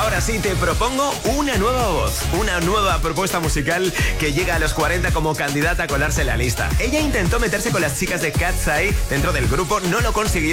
Ahora sí, te propongo una nueva voz, una nueva propuesta musical que llega a los 40 como candidata a colarse en la lista. Ella intentó meterse con las chicas de Cat's Eye dentro del grupo, no lo consiguió.